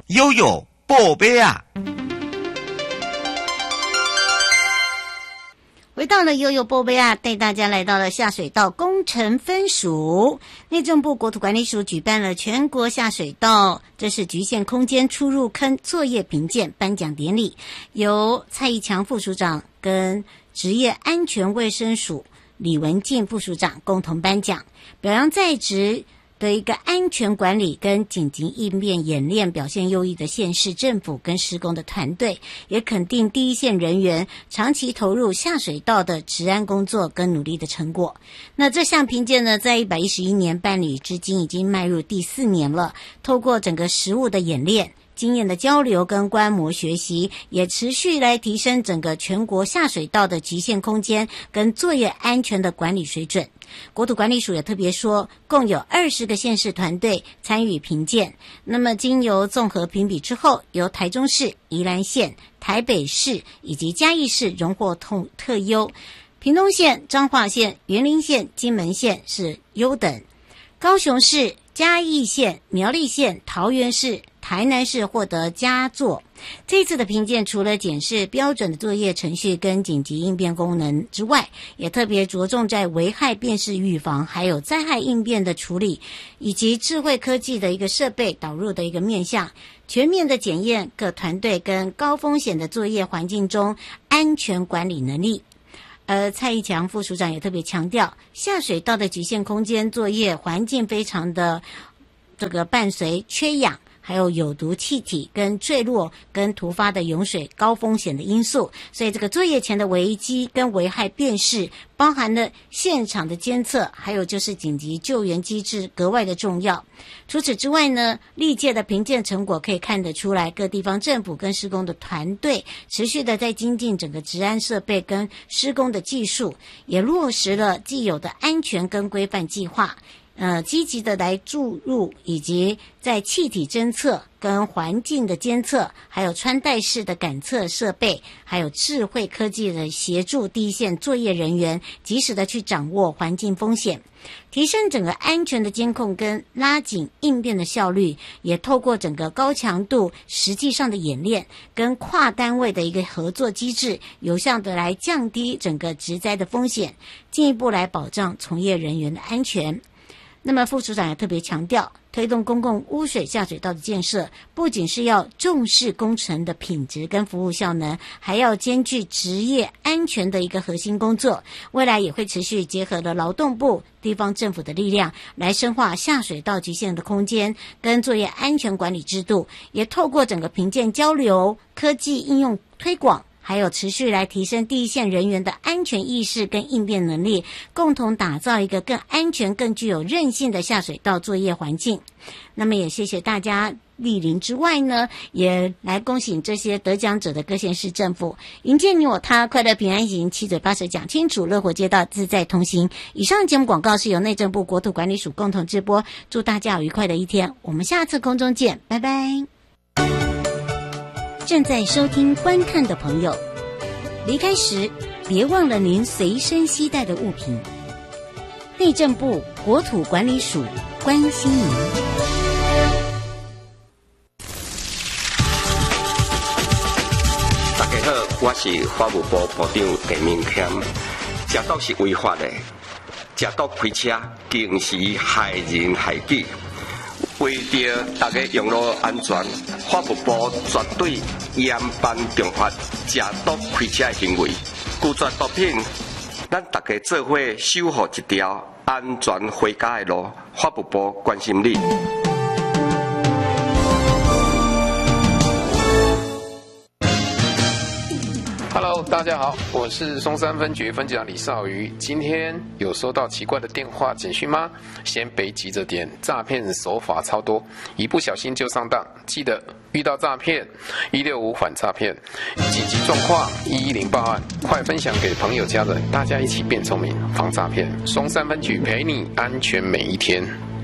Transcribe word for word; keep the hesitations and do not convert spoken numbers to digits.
悠悠宝贝啊。 回到了悠悠宝贝啊，带大家来到了下水道工程分署。内政部国土管理署举办了全国下水道这是局限空间出入坑作业评鉴颁奖典礼，由蔡义强副署长跟职业安全卫生署李文静副署长共同颁奖，表扬在职的一个安全管理跟紧急应变演练表现优异的县市政府跟施工的团队，也肯定第一线人员长期投入下水道的治安工作跟努力的成果。那这项评鉴呢，在一百一十一年办理至今已经迈入第四年了，透过整个实务的演练、经验的交流跟观摩学习，也持续来提升整个全国下水道的极限空间跟作业安全的管理水准。国土管理署也特别说，共有二十个县市团队参与评鉴，那么经由综合评比之后，由台中市、宜兰县、台北市以及嘉义市荣获特特优，屏东县、彰化县、云林县、金门县是优等，高雄市、嘉义县、苗栗县、桃园市、台南市获得佳作。这次的评鉴除了检视标准的作业程序跟紧急应变功能之外，也特别着重在危害辨识预防，还有灾害应变的处理，以及智慧科技的一个设备导入的一个面向，全面的检验各团队跟高风险的作业环境中安全管理能力。而蔡义强副署长也特别强调，下水道的极限空间作业环境非常的这个伴随缺氧，还有有毒气体跟坠落跟突发的涌水高风险的因素，所以这个作业前的危机跟危害辨识，包含了现场的监测，还有就是紧急救援机制格外的重要。除此之外呢，历届的评鉴成果可以看得出来，各地方政府跟施工的团队持续的在精进整个治安设备跟施工的技术，也落实了既有的安全跟规范计划，呃，积极的来注入以及在气体侦测跟环境的监测，还有穿戴式的感测设备，还有智慧科技的协助第一线作业人员及时的去掌握环境风险，提升整个安全的监控跟拉紧应变的效率，也透过整个高强度实际上的演练跟跨单位的一个合作机制，有效的来降低整个职灾的风险，进一步来保障从业人员的安全。那么副署长也特别强调，推动公共污水下水道的建设，不仅是要重视工程的品质跟服务效能，还要兼具职业安全的一个核心工作。未来也会持续结合了劳动部、地方政府的力量，来深化下水道极限的空间跟作业安全管理制度，也透过整个评鉴交流、科技应用推广，还有持续来提升第一线人员的安全意识跟应变能力，共同打造一个更安全、更具有韧性的下水道作业环境。那么也谢谢大家莅临之外呢，也来恭喜这些得奖者的各县市政府，迎接你我他，快乐平安行，七嘴八舌讲清楚，乐活街道自在同行。以上节目广告是由内政部国土管理署共同直播，祝大家有愉快的一天，我们下次空中见，拜拜。正在收听观看的朋友，离开时别忘了您随身携带的物品。内政部国土管理署关心您。 大家好，我是法务部部长陈明谦。食毒是违法的，食毒开车更是害人害己。为着大家用路安全，法务部绝对严办重罚食毒开车的行为。拒绝毒品，咱大家做伙守护一条安全回家的路。法务部关心你。 Hello， 大家好，我是松山分局分局长李少瑜。今天有收到奇怪的电话简讯吗？先别急着点，诈骗手法超多，一不小心就上当。记得遇到诈骗，一六五反诈骗，紧急状况一一零报案，快分享给朋友家人，大家一起变聪明，防诈骗。松山分局陪你安全每一天。